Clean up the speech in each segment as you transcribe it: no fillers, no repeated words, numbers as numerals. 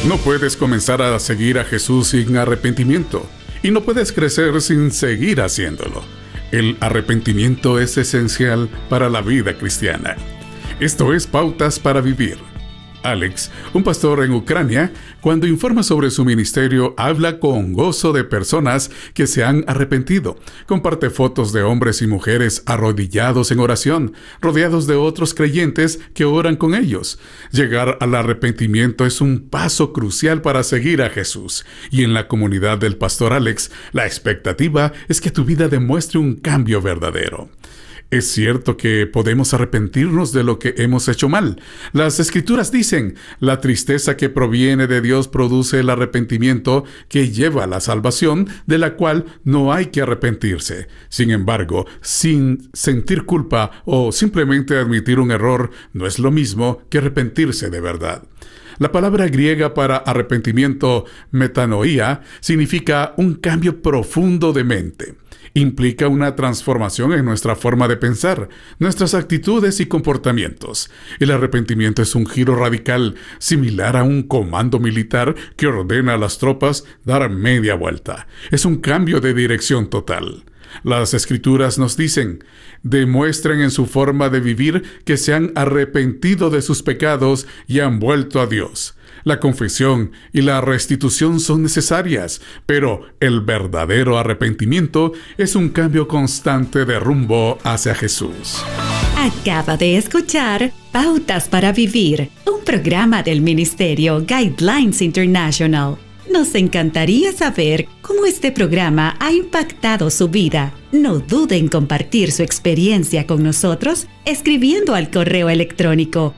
No puedes comenzar a seguir a Jesús sin arrepentimiento, y no puedes crecer sin seguir haciéndolo. El arrepentimiento es esencial para la vida cristiana. Esto es Pautas para Vivir. Alex, un pastor en Ucrania, cuando informa sobre su ministerio, habla con gozo de personas que se han arrepentido. Comparte fotos de hombres y mujeres arrodillados en oración, rodeados de otros creyentes que oran con ellos. Llegar al arrepentimiento es un paso crucial para seguir a Jesús. Y en la comunidad del pastor Alex, la expectativa es que tu vida demuestre un cambio verdadero. Es cierto que podemos arrepentirnos de lo que hemos hecho mal. Las Escrituras dicen, la tristeza que proviene de Dios produce el arrepentimiento que lleva a la salvación, de la cual no hay que arrepentirse. Sin embargo, sin sentir culpa o simplemente admitir un error, no es lo mismo que arrepentirse de verdad. La palabra griega para arrepentimiento, metanoia, significa un cambio profundo de mente. Implica una transformación en nuestra forma de pensar, nuestras actitudes y comportamientos. El arrepentimiento es un giro radical, similar a un comando militar que ordena a las tropas dar media vuelta. Es un cambio de dirección total. Las Escrituras nos dicen, demuestren en su forma de vivir que se han arrepentido de sus pecados y han vuelto a Dios. La confesión y la restitución son necesarias, pero el verdadero arrepentimiento es un cambio constante de rumbo hacia Jesús. Acaba de escuchar Pautas para Vivir, un programa del Ministerio Guidelines International. Nos encantaría saber cómo este programa ha impactado su vida. No dude en compartir su experiencia con nosotros escribiendo al correo electrónico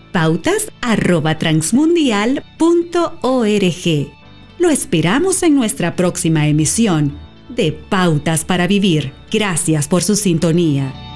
pautas@transmundial.org. Lo esperamos en nuestra próxima emisión de Pautas para Vivir. Gracias por su sintonía.